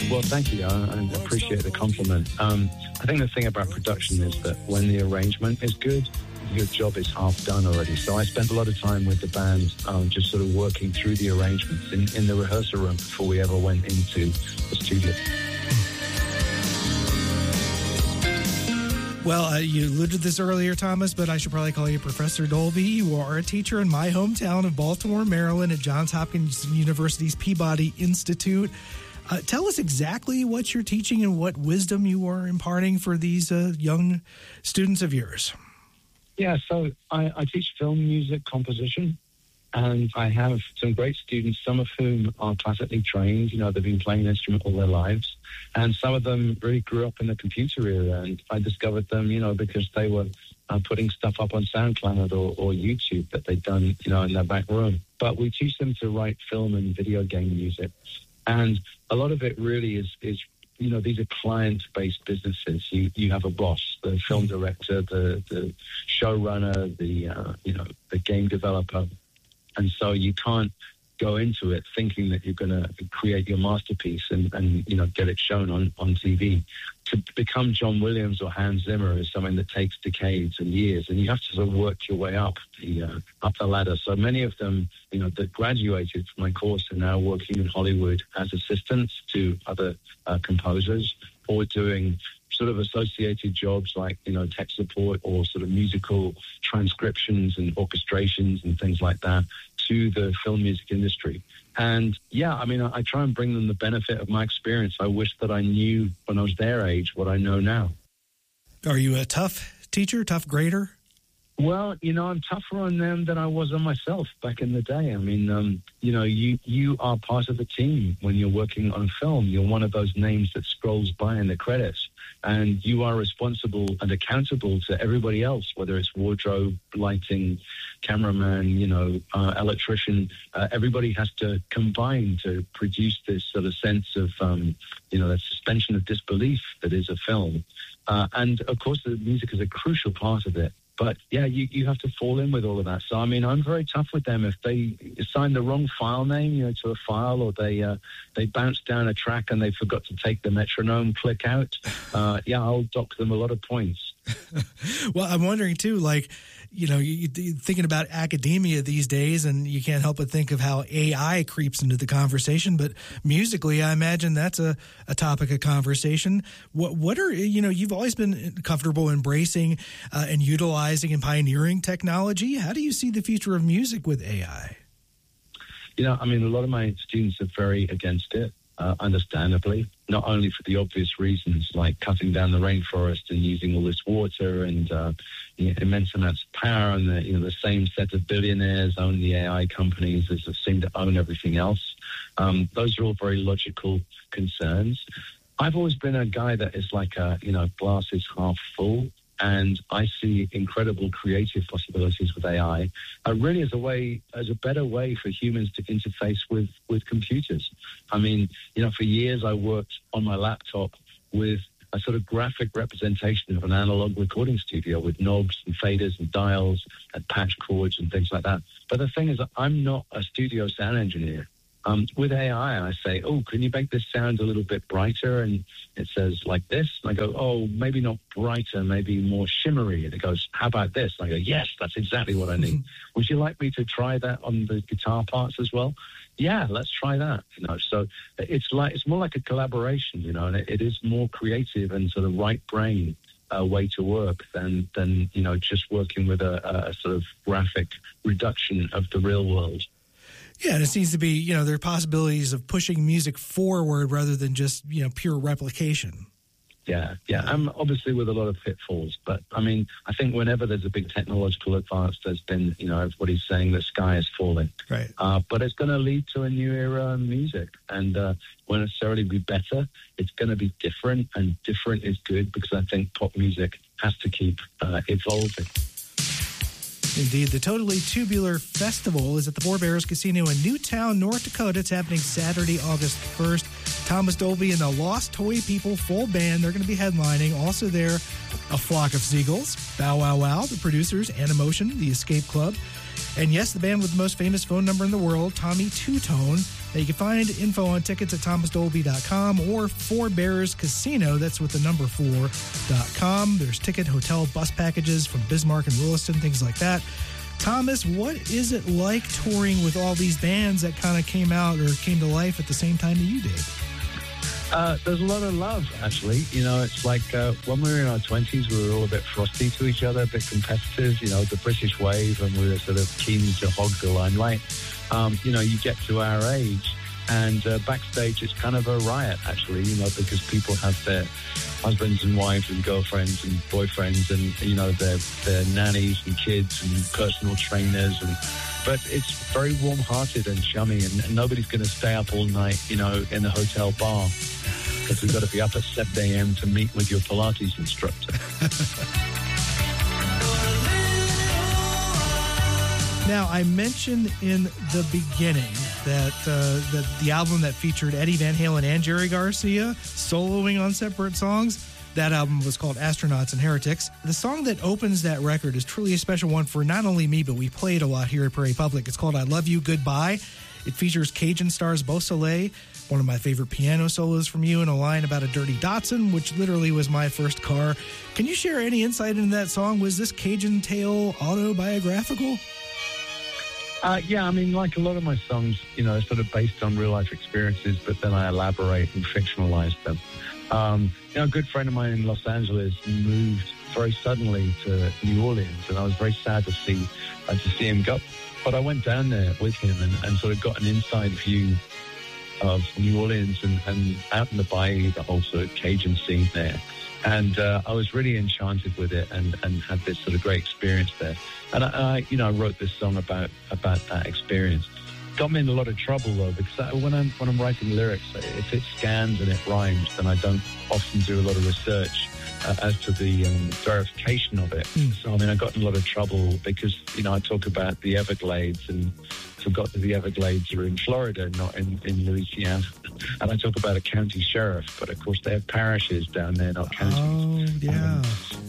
Well, thank you. I appreciate the compliment. I think the thing about production is that when the arrangement is good, your job is half done already. So I spent a lot of time with the band just sort of working through the arrangements in the rehearsal room before we ever went into the studio. Well, you alluded to this earlier, Thomas, but I should probably call you Professor Dolby. You are a teacher in my hometown of Baltimore, Maryland at Johns Hopkins University's Peabody Institute. Tell us exactly what you're teaching and what wisdom you are imparting for these young students of yours. Yeah, so I teach film music composition, and I have some great students, some of whom are classically trained. You know, they've been playing an instrument all their lives, and some of them really grew up in the computer era, and I discovered them, you know, because they were putting stuff up on SoundCloud or YouTube that they'd done, you know, in their back room. But we teach them to write film and video game music, and a lot of it really is you know, these are client-based businesses. You have a boss, the film director, the showrunner, the game developer. And so you can't go into it thinking that you're going to create your masterpiece and you know, get it shown on TV. To become John Williams or Hans Zimmer is something that takes decades and years, and you have to sort of work your way up the ladder. So many of them, you know, that graduated from my course are now working in Hollywood as assistants to other composers, or doing sort of associated jobs like, you know, tech support or sort of musical transcriptions and orchestrations and things like that to the film music industry. And yeah, I mean, I try and bring them the benefit of my experience. I wish that I knew when I was their age what I know now. Are you a tough teacher, tough grader? Well, you know, I'm tougher on them than I was on myself back in the day. I mean, you know, you are part of the team when you're working on film. You're one of those names that scrolls by in the credits, and you are responsible and accountable to everybody else, whether it's wardrobe, lighting, cameraman, you know, electrician. Everybody has to combine to produce this sort of sense of, you know, that suspension of disbelief that is a film. And, of course, the music is a crucial part of it. But, yeah, you have to fall in with all of that. So, I mean, I'm very tough with them. If they assign the wrong file name, you know, to a file, or they bounce down a track and they forgot to take the metronome click out, yeah, I'll dock them a lot of points. Well, I'm wondering, too, like, you know, you're thinking about academia these days, and you can't help but think of how AI creeps into the conversation. But musically, I imagine that's a topic of conversation. What are, you know, you've always been comfortable embracing and utilizing and pioneering technology. How do you see the future of music with AI? You know, I mean, a lot of my students are very against it. Understandably, not only for the obvious reasons like cutting down the rainforest and using all this water and you know, immense amounts of power, and the same set of billionaires own the AI companies as seem to own everything else. Those are all very logical concerns. I've always been a guy that is like glass is half full. And I see incredible creative possibilities with AI, really as a better way for humans to interface with computers. I mean, you know, for years I worked on my laptop with a sort of graphic representation of an analog recording studio with knobs and faders and dials and patch cords and things like that. But the thing is, I'm not a studio sound engineer. With AI, I say, oh, can you make this sound a little bit brighter? And it says like this. And I go, oh, maybe not brighter, maybe more shimmery. And it goes, how about this? And I go, yes, that's exactly what I need. Would you like me to try that on the guitar parts as well? Yeah, let's try that. You know, so it's more like a collaboration, you know, and it is more creative and sort of right brain way to work than you know, just working with a sort of graphic reduction of the real world. Yeah, and it seems to be, you know, there are possibilities of pushing music forward rather than just, you know, pure replication. Yeah. I'm obviously with a lot of pitfalls, but I mean, I think whenever there's a big technological advance, there's been, you know, everybody's saying the sky is falling. Right. But it's going to lead to a new era in music, and won't necessarily be better. It's going to be different, and different is good, because I think pop music has to keep evolving. Indeed. The Totally Tubular Festival is at the Four Barrels Casino in Newtown, North Dakota. It's happening Saturday, August 1st. Thomas Dolby and the Lost Toy People full band, they're going to be headlining. Also there, A Flock of Seagulls, Bow Wow Wow, the producers, Animotion, the Escape Club. And yes, the band with the most famous phone number in the world, Tommy Two Tone, Now, you can find info on tickets at thomasdolby.com or Four Bears Casino, that's with the number 4.com. There's ticket, hotel, bus packages from Bismarck and Williston, things like that. Thomas, what is it like touring with all these bands that kind of came out or came to life at the same time that you did? There's a lot of love, actually. You know, it's like when we were in our 20s, we were all a bit frosty to each other, a bit competitive, you know, the British wave, and we were sort of keen to hog the limelight. You know, you get to our age, and backstage it's kind of a riot, actually, you know, because people have their husbands and wives and girlfriends and boyfriends and, you know, their nannies and kids and personal trainers. But it's very warm-hearted and chummy, and nobody's going to stay up all night, you know, in the hotel bar, because we've got to be up at 7 a.m. to meet with your Pilates instructor. Now, I mentioned in the beginning that the album that featured Eddie Van Halen and Jerry Garcia soloing on separate songs, that album was called Astronauts and Heretics. The song that opens that record is truly a special one for not only me, but we played a lot here at Prairie Public. It's called I Love You, Goodbye. It features Cajun stars Beau Soleil, one of my favorite piano solos from you, and a line about a dirty Datsun, which literally was my first car. Can you share any insight into that song? Was this Cajun tale autobiographical? Yeah, I mean, like a lot of my songs, you know, sort of based on real-life experiences, but then I elaborate and fictionalize them. You know, a good friend of mine in Los Angeles moved very suddenly to New Orleans, and I was very sad to see him go. But I went down there with him and sort of got an inside view of New Orleans and out in the bayou, the whole sort of Cajun scene there. And I was really enchanted with it and had this sort of great experience there. And I you know, I wrote this song about that experience. Got me in a lot of trouble though, because when I'm writing lyrics, if it scans and it rhymes, then I don't often do a lot of research as to the verification of it. So I mean, I got in a lot of trouble because, you know, I talk about the Everglades and forgot that the Everglades are in Florida, not in Louisiana. And I talk about a county sheriff, but of course they have parishes down there, not counties. Oh, yeah.